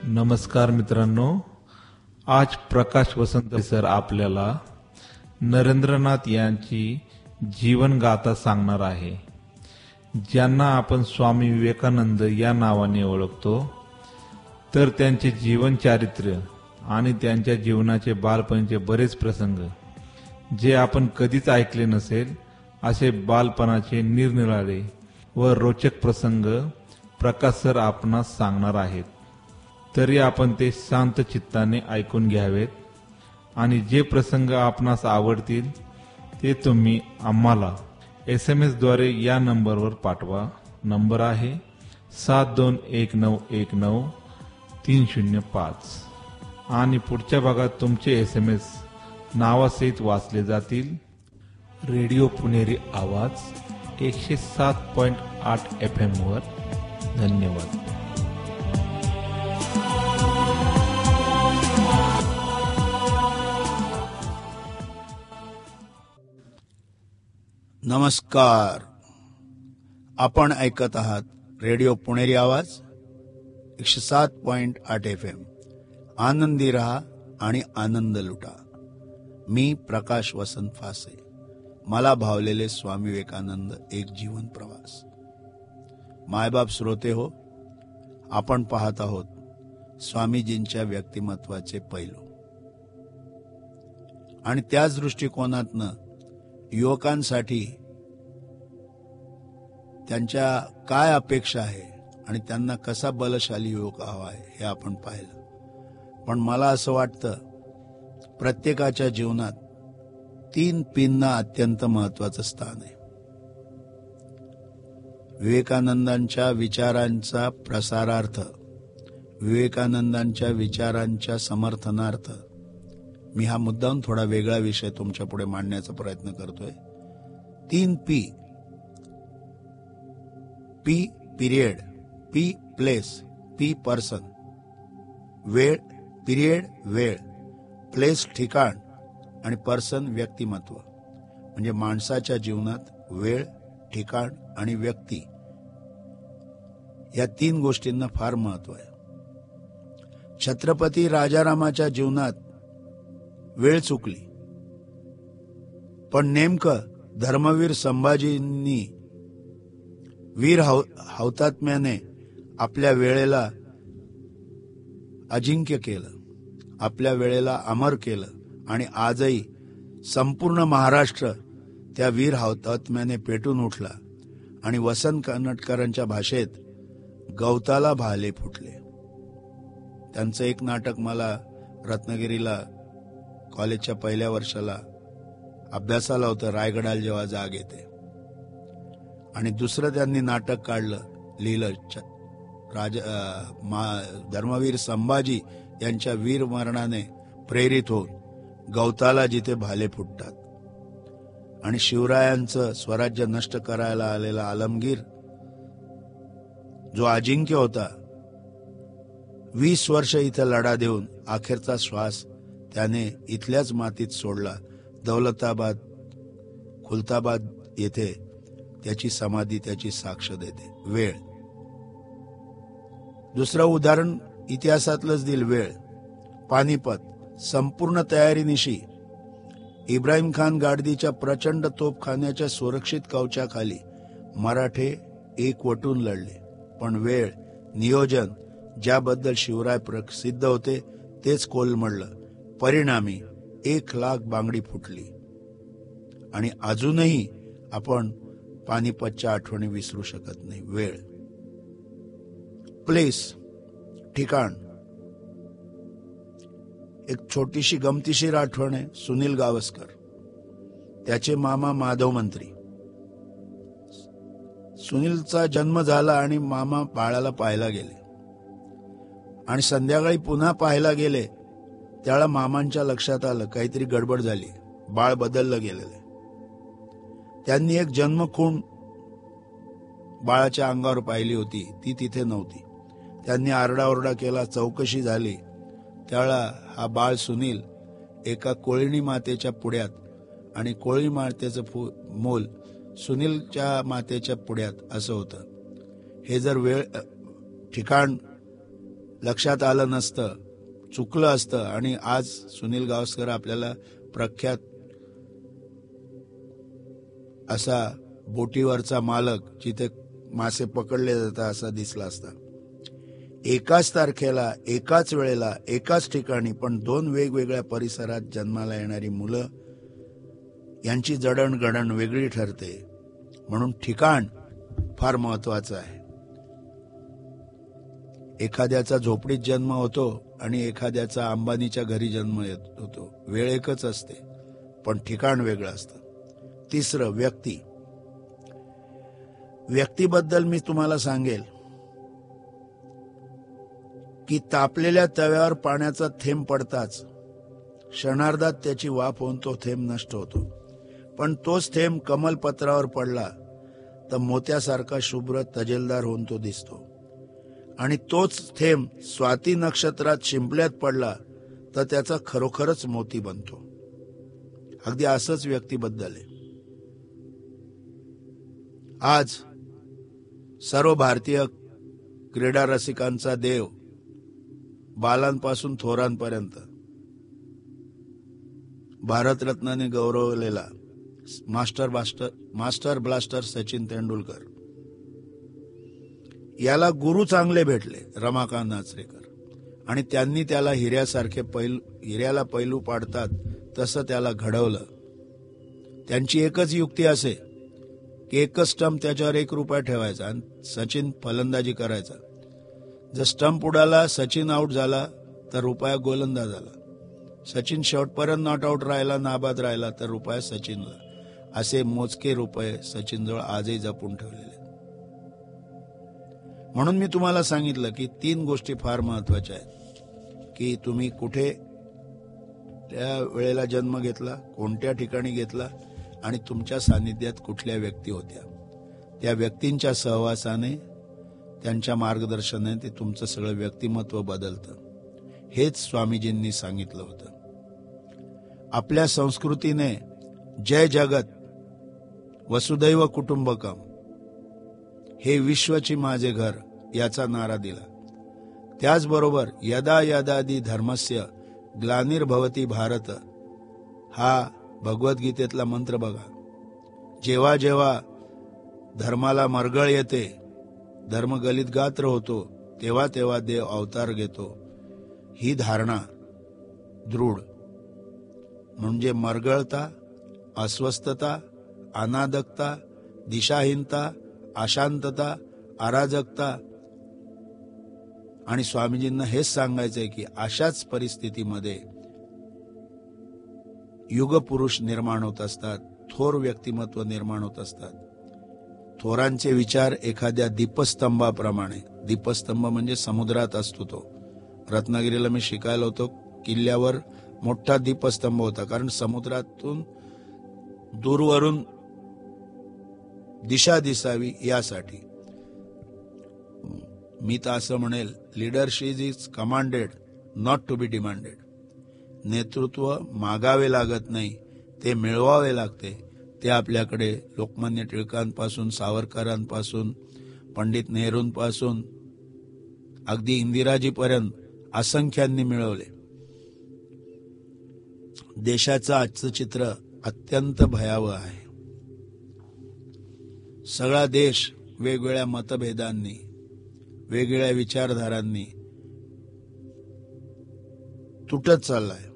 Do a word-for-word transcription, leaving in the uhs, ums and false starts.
नमस्कार मित्रांनो, आज प्रकाश वसंत सर आपल्याला नरेंद्रनाथ यांची जीवनगाथा सांगणार आहे, ज्यांना आपण स्वामी विवेकानंद या नावाने ओळखतो. तर त्यांचे जीवन चारित्र्य आणि त्यांच्या जीवनाचे बालपणीचे बरेच प्रसंग जे आपण कधीच ऐकले नसेल, असे बालपणाचे निरनिराळे व रोचक प्रसंग प्रकाश सर आपणास सांगणार आहेत. तरी आपण ते शांत चित्ताने ऐकून घ्यावेत आणि जे प्रसंग आपणास आवडतील ते तुम्ही आम्हाला एस एम एस द्वारे या नंबरवर पाठवा. नंबर आहे सात दोन एक नऊ एक नऊ तीन शून्य पाच आणि पुढच्या भागात तुमचे एस एम एस नावासहित वाचले जातील. रेडिओ पुणेरी आवाज एकशे सात पॉइंट आठ एफ एम वर. धन्यवाद. नमस्कार. आपण ऐकत आहात रेडिओ पुणेरी आवाज एकशे सात पॉइंट आठ एफ एम. आनंदी रहा आणि आनंद लुटा. मी प्रकाश वसंत फासे. मला भावलेले स्वामी विवेकानंद एक जीवन प्रवास. मायबाप श्रोते हो, आपण पाहत आहोत स्वामीजींच्या व्यक्तिमत्वाचे पैलू आणि त्याच दृष्टिकोनातनं युवकांसाठी त्यांच्या काय अपेक्षा आहे आणि त्यांना कसा बलशाली युवक हवा आहे हे आपण पाहिलं. पण मला असं वाटतं प्रत्येकाच्या जीवनात तीन पींना अत्यंत महत्वाचं स्थान आहे. विवेकानंदांच्या विचारांचा प्रसारार्थ, विवेकानंदांच्या विचारांच्या समर्थनार्थ मी हा मुद्दाम थोडा वेगळा विषय तुमच्या पुढे मांडण्याचा प्रयत्न करतोय. तीन P. P period, P place, P person. वेळ, पिरियड वेळ, प्लेस ठिकाण आणि पर्सन व्यक्तिमत्व. म्हणजे माणसाच्या जीवनात वेळ, ठिकाण आणि व्यक्ती या तीन गोष्टींना फार महत्व आहे. छत्रपती राजारामाच्या जीवनात वेळ चुकली, पण नेमकं धर्मवीर संभाजींनी वीर हौतात्म्याने आपल्या वेळेला अजिंक्य केलं, आपल्या वेळेला अमर केलं आणि आजही संपूर्ण महाराष्ट्र त्या वीर हौतात्म्याने पेटून उठला आणि वसंत कानटकरांच्या भाषेत गवताला भाले फुटले. त्यांचं एक नाटक मला रत्नागिरीला कॉलेजच्या पहिल्या वर्षाला अभ्यासाला होतं, रायगडाला जेव्हा जाग येते. आणि दुसरं त्यांनी नाटक काढलं, लिहिलं, राजा धर्मवीर संभाजी यांच्या वीर मरणाने प्रेरित होऊन गवताला जिथे भाले फुटतात. आणि शिवरायांचं स्वराज्य नष्ट करायला आलेला आलमगीर जो अजिंक्य होता, वीस वर्ष इथं लढा देऊन अखेरचा श्वास त्याने इथल्याच मातीत सोडला. दौलताबाद, खुलताबाद येथे त्याची समाधी त्याची साक्ष देते. वेळ. दुसरं उदाहरण इतिहासातलंच दिल. वेळ. पानिपत. संपूर्ण तयारीनिशी इब्राहिम खान गाडदीच्या प्रचंड तोफखान्याच्या सुरक्षित कवचाखाली मराठे एकवटून लढले. पण वेळ, नियोजन ज्याबद्दल शिवराय प्रसिद्ध होते तेच कोलमडलं. परिणामी एक लाख बांगडी फुटली. आणि अजूनही आपण पानिपतच्या आठवणी विसरू शकत नाही. वेळ. प्लेस, ठिकाण. एक छोटीशी गमतीशीर आठवण आहे. सुनील गावस्कर, त्याचे मामा माधव मंत्री. सुनीलचा जन्म झाला आणि मामा बाळाला पाहायला गेले आणि संध्याकाळी पुन्हा पाहायला गेले. त्याला मामांच्या लक्षात आलं काहीतरी गडबड झाली, बाळ बदललं गेलेलं. त्यांनी एक जन्मखूण बाळाच्या अंगावर पाहिली होती, ती तिथे नव्हती. त्यांनी आरडाओरडा केला, चौकशी झाली. त्याला हा बाळ सुनील एका कोळणी मातेच्या पुढ्यात आणि कोळी मातेचं मूल सुनीलच्या मातेच्या पुढ्यात असं होतं. हे जर वेळ ठिकाण लक्षात आलं नसतं, चुकलं असतं आणि आज सुनील गावस्कर आपल्याला प्रख्यात असा बोटीवरचा मालक जिथे मासे पकडले जातात असा दिसला असता. एकाच तारखेला, एकाच वेळेला, एकाच ठिकाणी पण दोन वेगवेगळ्या परिसरात जन्माला येणारी मुलं यांची जडणघडण वेगळी ठरते. म्हणून ठिकाण फार महत्वाचं आहे. एखाद्याचा झोपडीत जन्म होतो आणि एखाद्याचा अंबानीच्या घरी जन्म येत होतो. वेळ एकच असते पण ठिकाण वेगळं असतं. तिसरं, व्यक्ती. व्यक्तीबद्दल मी तुम्हाला सांगेल की तापलेल्या तव्यावर पाण्याचा थेंब पडताच क्षणार्धात त्याची वाफ होऊन तो थेंब नष्ट होतो. पण तोच थेंब कमलपत्रावर पडला तर मोत्यासारखा शुभ्र तजेलदार होऊन तो दिसतो. आणि तोच थेंब स्वाती नक्षत्रात शिंपल्यात पडला तर त्याचा खरोखरच मोती बनतो. अगदी असंच व्यक्तीबद्दल आहे. आज सर्व भारतीय क्रीडा रसिकांचा देव, बालांपासून थोरांपर्यंत भारतरत्नाने गौरवलेला master blaster master blaster Sachin Tendulkar याला गुरु चांगले भेटले, रमाकांत आचरेकर, आणि त्यांनी त्याला हिऱ्यासारखे पैलू हिऱ्याला पैलू पाडतात तसं त्याला घडवलं. त्यांची एकच युक्ती असे की एकच स्टंप त्याच्यावर एक रुपया ठेवायचा आणि सचिन फलंदाजी करायचा. जर स्टंप उडाला, सचिन आउट झाला तर रुपया गोलंदाज झाला. सचिन शेवटपर्यंत नॉट आउट राहिला, नाबाद राहिला तर रुपया सचिनला. असे मोजके रुपये सचिनजवळ आजही जपून ठेवलेले. म्हणून मी तुम्हाला सांगितलं की तीन गोष्टी फार महत्वाच्या आहेत की तुम्ही कुठे त्या वेळेला जन्म घेतला, कोणत्या ठिकाणी घेतला आणि तुमच्या सानिध्यात कुठल्या व्यक्ती होत्या. त्या व्यक्तींच्या सहवासाने, त्यांच्या मार्गदर्शनाने ते तुमचं सगळं व्यक्तिमत्व बदलतं. हेच स्वामीजींनी सांगितलं होतं. आपल्या संस्कृतीने जय जगत वसुदैव कुटुंबकम, हे विश्वची माझे घर, याचा नारा दिला. त्याचबरोबर यदा यदादि धर्मस्य ग्लानिर्भवती भारत, हा भगवद्गीतेतला मंत्र बघा. जेव्हा जेव्हा धर्माला मरगळ येते, धर्म गलित गात्र होतो, तेव्हा तेव्हा देव अवतार घेतो. ही धारणा दृढ म्हणजे मरगळता, अस्वस्थता, अनादकता, दिशाहीनता, अशांतता, अराजकता. आणि स्वामीजींना हेच सांगायचंय की अशाच परिस्थितीमध्ये युगपुरुष निर्माण होत असतात, थोर व्यक्तिमत्व निर्माण होत असतात. थोरांचे विचार एखाद्या दीपस्तंभाप्रमाणे, दीपस्तंभ म्हणजे समुद्रात असतो तो. रत्नागिरीला मी शिकायला होतो, किल्ल्यावर मोठा दीपस्तंभ होता, कारण समुद्रातून दूरवरून दिशा दिसावी यासाठी. मी तर असं म्हणेल, leadership is commanded not to be demanded. नेतृत्व मागावे लागत नाही, ते मिळवावे लागते. ते आपल्याकडे लोकमान्य टिळकांपासून, सावरकरांपासून, पंडित नेहरूंपासून अगदी इंदिराजीपर्यंत असंख्यांनी मिळवले. देशाचं आजचं चित्र अत्यंत भयावह आहे. सगळा देश वेगवेगळ्या मतभेदांनी, वेगवेगळ्या विचारधारांनी तुटत चाललाय.